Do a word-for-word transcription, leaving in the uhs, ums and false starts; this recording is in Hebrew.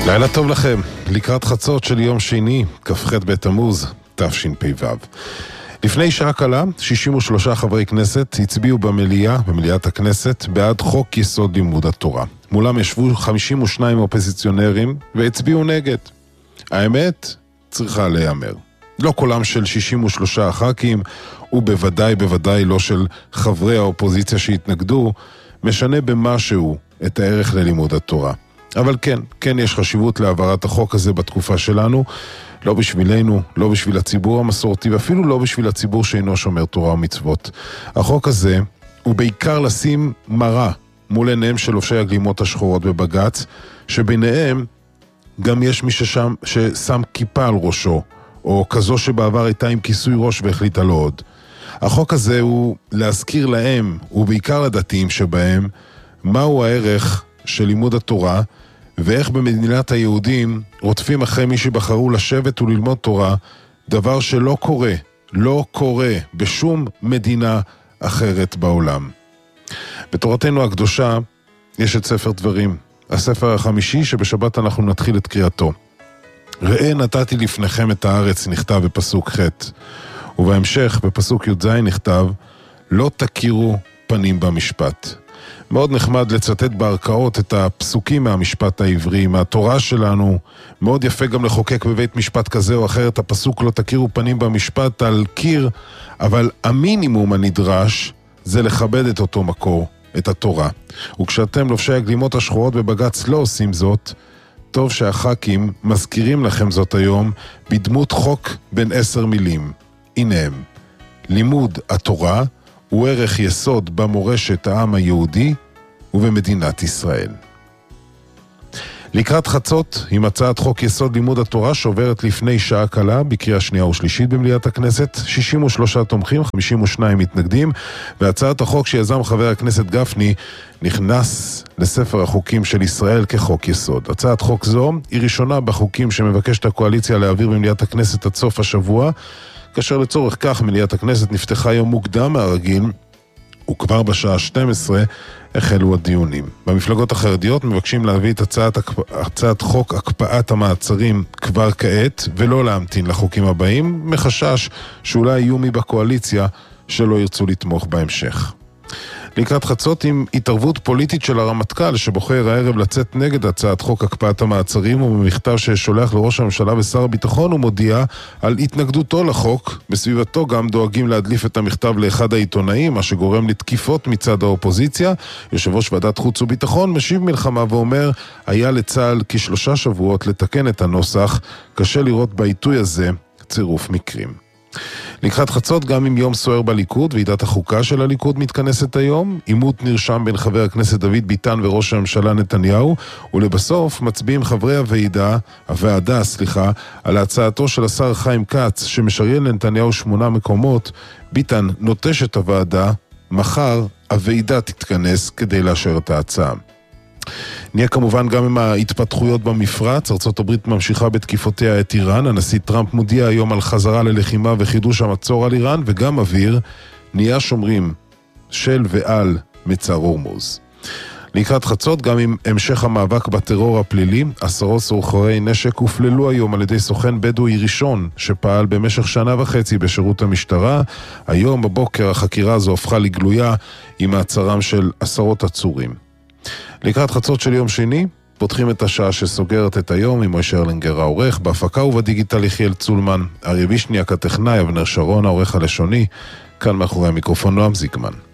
לילה טוב לכם, לקראת חצות של יום שני, כ"ח בתמוז, תשפ"ו. לפני שעה קלה, שישים ושלושה חברי כנסת הצביעו במליאה, במליאת הכנסת, בעד חוק יסוד לימוד התורה. מולם ישבו חמישים ושניים אופוזיציונרים והצביעו נגד. האמת צריכה להיאמר. לא קולם של שישים ושלושה ח"כים, ובוודאי בוודאי לא של חברי האופוזיציה שהתנגדו, משנה במשהו את הערך ללימוד התורה. אבל כן, כן יש חשיבות להעברת החוק הזה בתקופה שלנו, לא בשבילנו, לא בשביל הציבור המסורתי, ואפילו לא בשביל הציבור שאינו שומר תורה ומצוות. החוק הזה הוא בעיקר לשים מראה מול עיניהם של לובשי הגלימות השחורות בבג"ץ, שביניהם גם יש מי ששם, ששם כיפה על ראשו, או כזו שבעבר הייתה עם כיסוי ראש והחליטה לו עוד. החוק הזה הוא להזכיר להם, ובעיקר לדתיים שבהם, מהו הערך של לימוד התורה, ואיך במדינת היהודים רודפים אחרי מי שבחרו לשבת וללמוד תורה, דבר שלא קורה, לא קורה בשום מדינה אחרת בעולם. בתורתנו הקדושה יש את ספר דברים, הספר החמישי שבשבת אנחנו נתחיל את קריאתו. ראה נתתי לפניכם את הארץ, נכתב בפסוק ח', ובהמשך בפסוק י"ז נכתב לא תכירו פנים במשפט. מאוד נחמד לצטט בערכאות את הפסוקים מהמשפט העברי, מהתורה שלנו. מאוד יפה גם לחוקק בבית משפט כזה או אחר את הפסוק לא תכירו פנים במשפט על קיר, אבל המינימום הנדרש זה לכבד את אותו מקור, את התורה. וכשאתם לובשי הגלימות השחורות בבג"ץ לא עושים זאת, טוב שהח"כים מזכירים לכם זאת היום בדמות חוק בין עשר מילים. הנה הם. לימוד התורה הוא ערך יסוד במורשת העם היהודי ובמדינת ישראל. לקראת חצות, עם הצעת חוק יסוד לימוד התורה שעוברת לפני שעה קלה בקריאה שנייה ושלישית במליאת הכנסת, שישים ושלושה תומכים, חמישים ושניים מתנגדים, והצעת החוק שיזם חבר הכנסת גפני נכנס לספר החוקים של ישראל כחוק יסוד. הצעת חוק זו היא ראשונה בחוקים שמבקשת הקואליציה להעביר במליאת הכנסת עד סוף השבוע, כאשר לצורך כך מליאת הכנסת נפתחה יום מוקדם מהרגיל, וכבר בשעה שתים עשרה החלו הדיונים. במפלגות החרדיות מבקשים להביא את הצעת, הצעת חוק הקפאת המעצרים כבר כעת, ולא להמתין לחוקים הבאים, מחשש שאולי יהיו מי בקואליציה שלא ירצו לתמוך בהמשך. לקראת חצות עם התערבות פוליטית של הרמטכ"ל שבוחר הערב לצאת נגד הצעת חוק הקפאת המעצרים, ובמכתב ששולח לראש הממשלה ושר הביטחון הוא מודיע על התנגדותו לחוק. בסביבתו גם דואגים להדליף את המכתב לאחד העיתונאים, מה שגורם לתקיפות מצד האופוזיציה. יושב ראש ועדת חוץ וביטחון משיב מלחמה ואומר היה לצה"ל כשלושה שבועות לתקן את הנוסח, קשה לראות בעיתוי הזה צירוף מקרים. לקראת חצות גם עם יום סוער בליכוד, ועידת החוקה של הליכוד מתכנסת היום, עימות נרשם בין חבר הכנסת דוד ביטן וראש הממשלה נתניהו, ולבסוף מצביעים חברי הוועידה, הוועדה, סליחה, על הצעתו של השר חיים כץ שמשריין לנתניהו שמונה מקומות. ביטן נוטש את הוועדה, מחר הוועידה תתכנס כדי לאשר את ההצעה. נהיה כמובן גם עם ההתפתחויות במפרץ. ארצות הברית ממשיכה בתקיפותיה את איראן. הנשיא טראמפ מודיע היום על חזרה ללחימה וחידוש המצור על איראן, וגם אוויר נהיה שומרים של ועל מצר הורמוז. לקראת חצות גם עם המשך המאבק בטרור הפלילי. עשרות סוחרי נשק הופללו היום על ידי סוכן בדואי ראשון שפעל במשך שנה וחצי בשירות המשטרה. היום בבוקר החקירה הזו הפכה לגלויה עם מעצרם של עשרות עצורים. לקראת חצות של יום שני, פותחים את השעה שסוגרת את היום עם מוישה ארלינגר העורך, בהפקה ובדיגיטל יחיאל צולמן, אריה וישניאק הטכנאי, אבנר שרון העורך הלשוני, כאן מאחורי המיקרופון נועם זיגמן.